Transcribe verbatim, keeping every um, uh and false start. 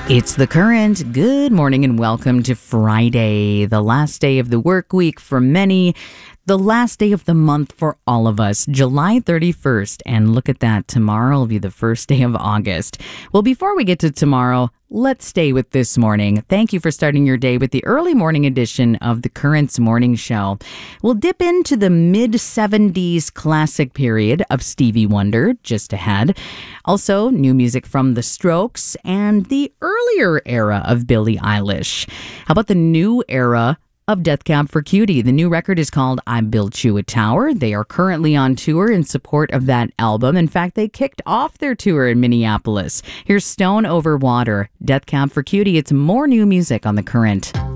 It's The Current. Good morning and welcome to Friday, the last day of the work week for many, the last day of the month for all of us, July thirty-first. And look at that, tomorrow will be the first day of August. Well, before we get to tomorrow, let's stay with this morning. Thank you for starting your day with the early morning edition of The Current's Morning Show. We'll dip into the mid-seventies classic period of Stevie Wonder just ahead. Also, new music from The Strokes and the earlier era of Billie Eilish. How about the new era of Death Cab for Cutie? The new record is called I Built You a Tower. They are currently on tour in support of that album. In fact, they kicked off their tour in Minneapolis. Here's Stone Over Water, Death Cab for Cutie. It's more new music on The Current.